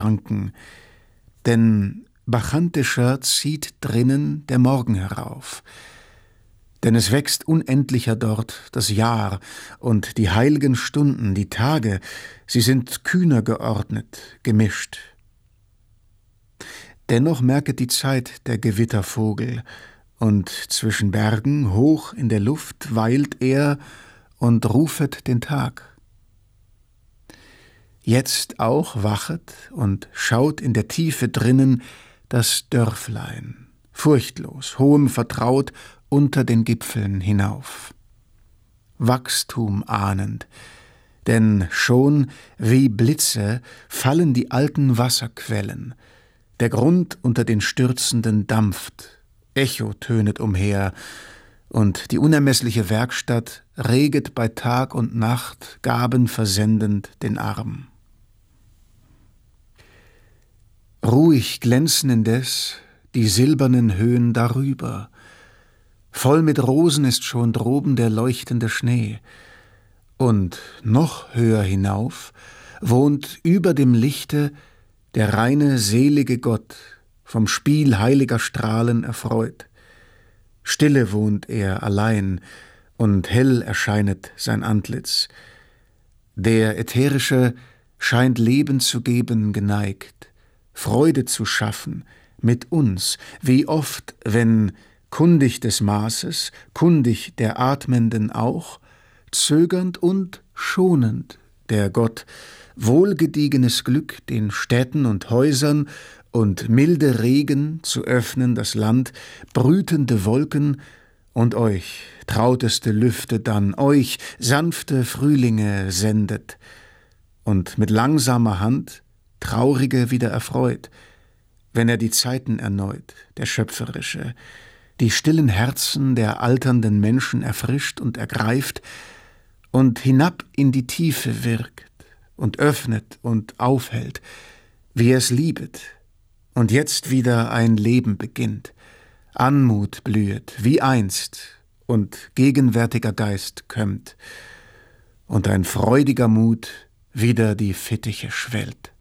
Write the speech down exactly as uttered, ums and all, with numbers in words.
Ranken, denn bachantischer zieht drinnen der Morgen herauf. Denn es wächst unendlicher dort das Jahr, und die heiligen Stunden, die Tage, sie sind kühner geordnet, gemischt. Dennoch merket die Zeit der Gewittervogel, und zwischen Bergen hoch in der Luft weilt er und rufet den Tag. Jetzt auch wachet und schaut in der Tiefe drinnen das Dörflein, furchtlos, hohem vertraut, unter den Gipfeln hinauf. Wachstum ahnend, denn schon wie Blitze fallen die alten Wasserquellen, der Grund unter den Stürzenden dampft, Echo tönet umher, und die unermessliche Werkstatt reget bei Tag und Nacht Gaben versendend den Arm. Ruhig glänzen indes die silbernen Höhen darüber, voll mit Rosen ist schon droben der leuchtende Schnee, und noch höher hinauf wohnt über dem Lichte der reine, selige Gott, vom Spiel heiliger Strahlen erfreut. Stille wohnt er allein, und hell erscheinet sein Antlitz. Der Ätherische scheint Leben zu geben geneigt, Freude zu schaffen mit uns, wie oft, wenn kundig des Maßes, kundig der Atmenden auch, zögernd und schonend der Gott wohlgediegenes Glück den Städten und Häusern und milde Regen zu öffnen das Land, brütende Wolken und euch, trauteste Lüfte dann, euch, sanfte Frühlinge sendet und mit langsamer Hand Traurige wieder erfreut, wenn er die Zeiten erneut, der Schöpferische, die stillen Herzen der alternden Menschen erfrischt und ergreift und hinab in die Tiefe wirkt und öffnet und aufhält, wie er es liebet, und jetzt wieder ein Leben beginnt, Anmut blühet, wie einst, und gegenwärtiger Geist kömmt, und ein freudiger Mut wieder die Fittiche schwellt.